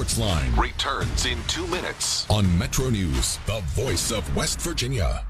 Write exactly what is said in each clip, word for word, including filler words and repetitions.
Sports Line returns in two minutes on Metro News, the voice of West Virginia.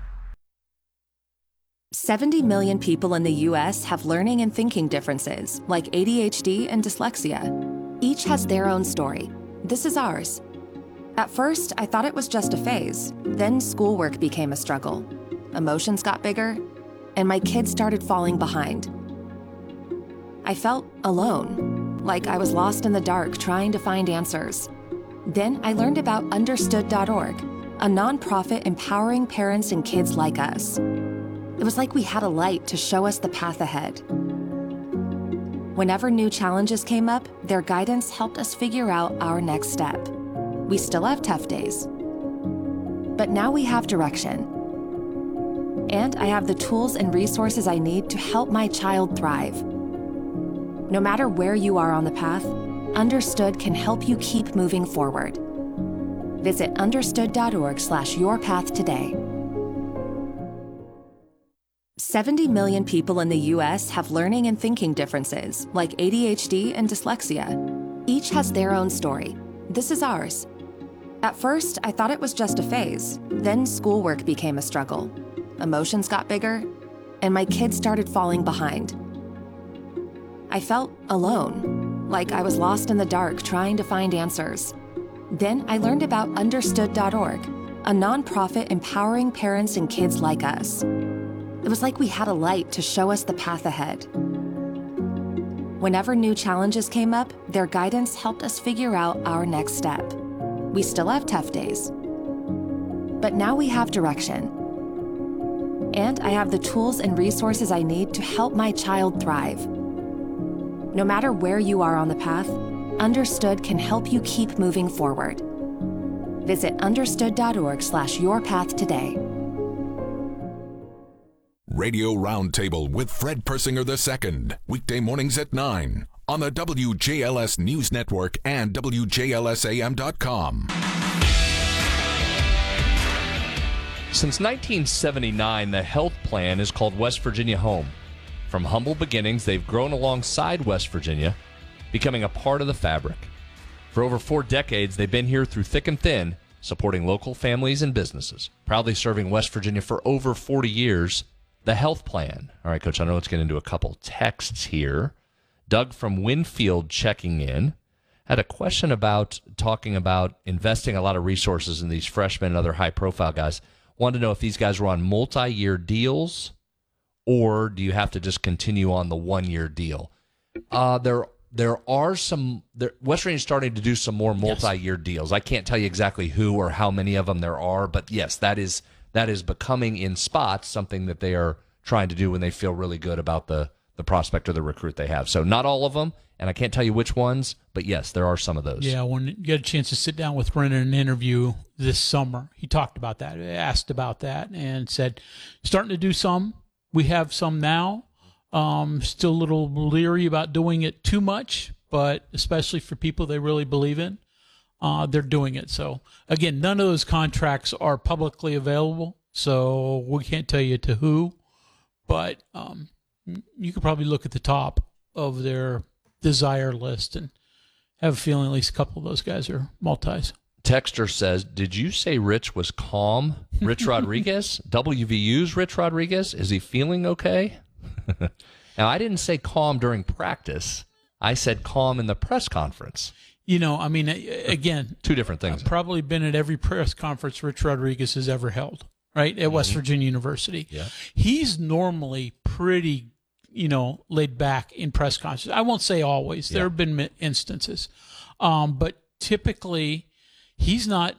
seventy million people in the U S have learning and thinking differences, like A D H D and dyslexia. Each has their own story. This is ours. At first, I thought it was just a phase. Then schoolwork became a struggle. Emotions got bigger, and my kids started falling behind. I felt alone, like I was lost in the dark trying to find answers. Then I learned about Understood dot org, a nonprofit empowering parents and kids like us. It was like we had a light to show us the path ahead. Whenever new challenges came up, their guidance helped us figure out our next step. We still have tough days, but now we have direction. And I have the tools and resources I need to help my child thrive. No matter where you are on the path, Understood can help you keep moving forward. Visit understood dot org slash your path today. seventy million people in the U S have learning and thinking differences, like A D H D and dyslexia. Each has their own story. This is ours. At first, I thought it was just a phase. Then schoolwork became a struggle. Emotions got bigger, and my kids started falling behind. I felt alone, like I was lost in the dark trying to find answers. Then I learned about Understood dot org, a nonprofit empowering parents and kids like us. It was like we had a light to show us the path ahead. Whenever new challenges came up, their guidance helped us figure out our next step. We still have tough days, but now we have direction. And I have the tools and resources I need to help my child thrive. No matter where you are on the path, Understood can help you keep moving forward. Visit understood dot org slash your path today. Radio Roundtable with Fred Persinger the Second, weekday mornings at nine on the W J L S News Network and W J L S A M dot com. Since nineteen seventy-nine, the health plan is called West Virginia Home. From humble beginnings, they've grown alongside West Virginia, becoming a part of the fabric. For over four decades, they've been here through thick and thin, supporting local families and businesses. Proudly serving West Virginia for over forty years, the health plan. All right, Coach, I know let's get into a couple texts here. Doug from Winfield checking in. Had a question about talking about investing a lot of resources in these freshmen and other high-profile guys. Wanted to know if these guys were on multi-year deals, or do you have to just continue on the one-year deal? Uh, there there are some there, – West Virginia's starting to do some more multi-year yes. deals. I can't tell you exactly who or how many of them there are, but yes, that is that is becoming in spots something that they are trying to do when they feel really good about the, the prospect or the recruit they have. So not all of them, and I can't tell you which ones, but yes, there are some of those. Yeah, when you get a chance to sit down with Brennan in an interview this summer, he talked about that, asked about that, and said, starting to do some. We have some now. Um, still a little leery about doing it too much, but especially for people they really believe in, uh, they're doing it. So, again, none of those contracts are publicly available, so we can't tell you to who, but um, you could probably look at the top of their desire list and have a feeling at least a couple of those guys are multis. Texter says, did you say Rich was calm? Rich Rodriguez? W V U's Rich Rodriguez? Is he feeling okay? Now, I didn't say calm during practice. I said calm in the press conference. You know, I mean, again, two different things. I've probably been at every press conference Rich Rodriguez has ever held, right, at mm-hmm. West Virginia University. Yeah. He's normally pretty, you know, laid back in press conferences. I won't say always. Yeah. There have been instances. Um, but typically, he's not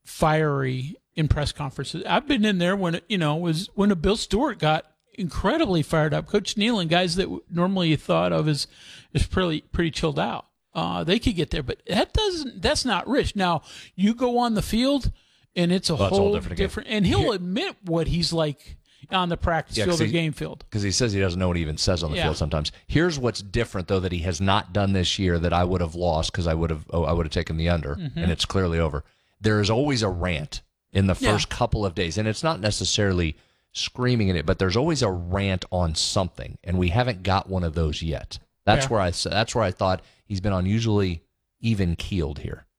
fiery in press conferences. I've been in there when, it, you know, was when a Bill Stewart got incredibly fired up. Coach Neal and guys that normally you thought of as, as pretty, pretty chilled out. Uh, they could get there, but that doesn't, that's not Rich. Now, you go on the field, and it's a well, whole, whole different, different and he'll Here, admit what he's like on the practice yeah, field or he, game field. Because he says he doesn't know what he even says on the yeah. field sometimes. Here's what's different, though, that he has not done this year that I would have lost because I would have oh, I would have taken the under, mm-hmm. and it's clearly over. There is always a rant in the first yeah. couple of days, and it's not necessarily screaming in it, but there's always a rant on something, and we haven't got one of those yet. That's yeah. where I that's where I thought he's been unusually even keeled here.